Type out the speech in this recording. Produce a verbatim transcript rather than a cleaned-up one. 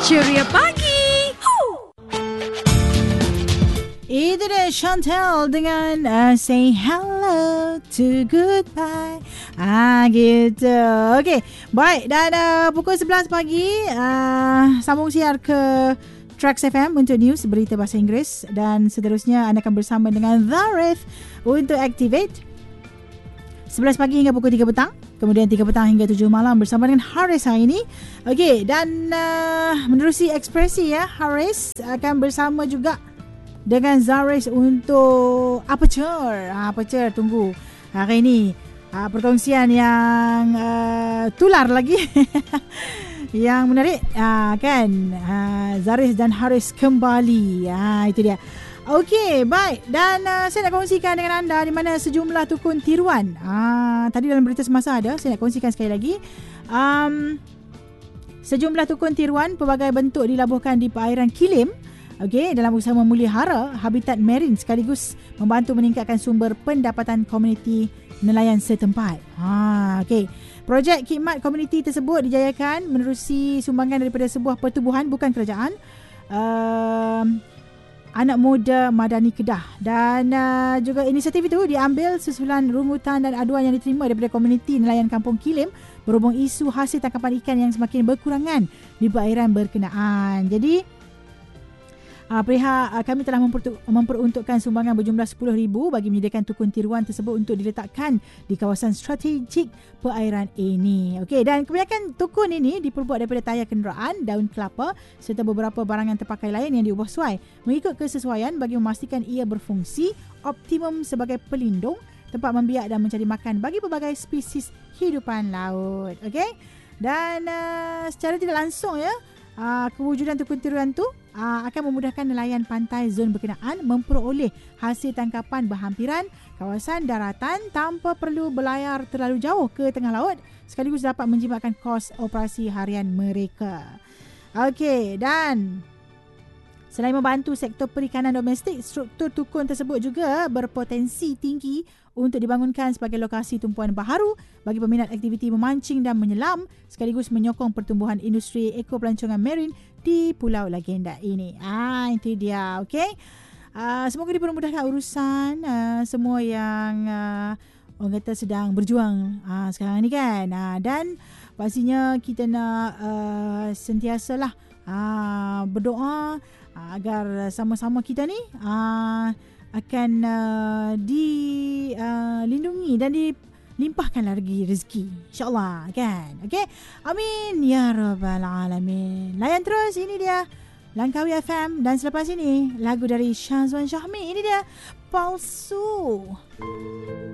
Ceria Pagi. Itu dia Chantel dengan uh, Say Hello to Goodbye. Ah gitu. Okey, baik, dan uh, pukul sebelas pagi uh, sambung siar ke Trax F M untuk news, berita bahasa Inggeris, dan seterusnya anda akan bersama dengan Zarif untuk Activate sebelas pagi hingga pukul tiga petang. Kemudian tiga petang hingga tujuh malam bersama dengan Haris hari ini. Okey, dan uh, menerusi ekspresi ya, Haris akan bersama juga dengan Zaris untuk Aperture. Ha, Aperture tunggu hari ini. Ha, perkongsian yang uh, tular lagi. Yang menarik, ha, kan? Ha, Zaris dan Haris kembali. Ha, itu dia. Okey, baik. Dan uh, saya nak kongsikan dengan anda di mana sejumlah tukun tiruan. Ha, tadi dalam berita semasa ada, saya nak kongsikan sekali lagi. Um, sejumlah tukun tiruan pelbagai bentuk dilabuhkan di perairan Kilim. Okey, dalam usaha memelihara habitat marin sekaligus membantu meningkatkan sumber pendapatan komuniti nelayan setempat. Ha, okey. Projek khidmat komuniti tersebut dijayakan menerusi sumbangan daripada sebuah pertubuhan bukan kerajaan, uh, anak muda Madani Kedah, dan uh, juga inisiatif itu diambil susulan rungutan dan aduan yang diterima daripada komuniti nelayan Kampung Kilim berhubung isu hasil tangkapan ikan yang semakin berkurangan di perairan berkenaan. Jadi Uh, perihal uh, kami telah memper- memperuntukkan sumbangan berjumlah sepuluh ribu bagi menyediakan tukun tiruan tersebut untuk diletakkan di kawasan strategik perairan ini. Okey, dan kebanyakan tukun ini diperbuat daripada tayar kenderaan, daun kelapa serta beberapa barangan terpakai lain yang diubah suai mengikut kesesuaian bagi memastikan ia berfungsi optimum sebagai pelindung, tempat membiak dan mencari makan bagi pelbagai spesies hidupan laut. Okey, dan uh, secara tidak langsung ya, Uh, kewujudan tukun tiruan tu uh, akan memudahkan nelayan pantai zon berkenaan memperoleh hasil tangkapan berhampiran kawasan daratan tanpa perlu berlayar terlalu jauh ke tengah laut, sekaligus dapat menjimatkan kos operasi harian mereka. Okey, dan selain membantu sektor perikanan domestik, struktur tukun tersebut juga berpotensi tinggi untuk dibangunkan sebagai lokasi tumpuan baharu bagi peminat aktiviti memancing dan menyelam, sekaligus menyokong pertumbuhan industri ekopelancongan marin di Pulau Legenda ini. Ah, itu dia. Okey. Uh, semoga dipermudahkan urusan uh, semua yang uh, orang kata sedang berjuang uh, sekarang ni kan. Uh, dan pastinya kita nak uh, sentiasalah uh, berdoa uh, agar sama-sama kita ni uh, akan uh, dilindungi uh, dan dilimpahkan lagi rezeki, insyaAllah kan. Okay, amin ya rabbal alamin. Layan terus, ini dia Langkawi F M, dan selepas ini lagu dari Syazwan Syahmi, ini dia Palsu.